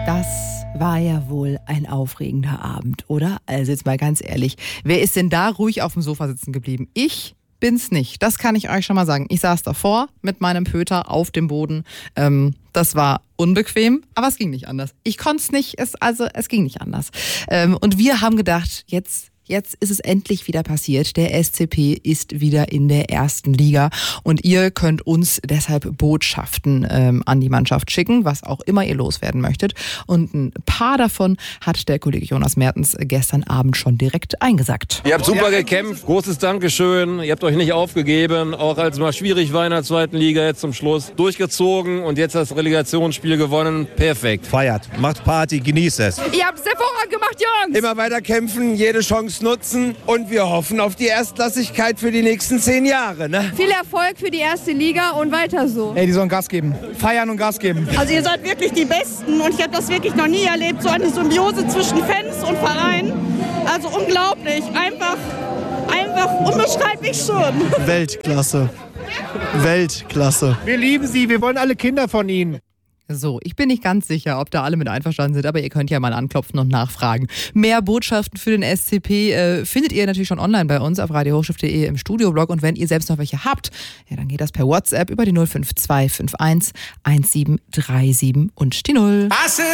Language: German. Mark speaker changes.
Speaker 1: Das war ja wohl ein aufregender Abend, oder? Also jetzt mal ganz ehrlich, wer ist denn da ruhig auf dem Sofa sitzen geblieben? Ich bin's nicht, das kann ich euch schon mal sagen. Ich saß davor mit meinem Pöter auf dem Boden. Das war unbequem, aber es ging nicht anders. Ich konnte es nicht, es ging nicht anders. Und wir haben gedacht, Jetzt ist es endlich wieder passiert. Der SCP ist wieder in der ersten Liga und ihr könnt uns deshalb Botschaften an die Mannschaft schicken, was auch immer ihr loswerden möchtet. Und ein paar davon hat der Kollege Jonas Mertens gestern Abend schon direkt eingesackt.
Speaker 2: Ihr habt super gekämpft, großes Dankeschön. Ihr habt euch nicht aufgegeben, auch als es mal schwierig war in der zweiten Liga, jetzt zum Schluss durchgezogen und jetzt das Relegationsspiel gewonnen. Perfekt.
Speaker 3: Feiert, macht Party, genießt es.
Speaker 4: Ihr habt es hervorragend gemacht, Jungs!
Speaker 5: Immer weiter kämpfen, jede Chance nutzen und wir hoffen auf die Erstklassigkeit für die nächsten 10 Jahre. Ne?
Speaker 4: Viel Erfolg für die erste Liga und weiter so.
Speaker 6: Ey, die sollen Gas geben. Feiern und Gas geben.
Speaker 7: Also ihr seid wirklich die Besten und ich habe das wirklich noch nie erlebt, so eine Symbiose zwischen Fans und Verein. Also unglaublich, einfach unbeschreiblich schön.
Speaker 6: Weltklasse. Weltklasse. Wir lieben sie, wir wollen alle Kinder von ihnen.
Speaker 1: So, ich bin nicht ganz sicher, ob da alle mit einverstanden sind, aber ihr könnt ja mal anklopfen und nachfragen. Mehr Botschaften für den SCP findet ihr natürlich schon online bei uns auf radiohochschrift.de im Studioblog und wenn ihr selbst noch welche habt, ja, dann geht das per WhatsApp über die 05251 1737 und die 0.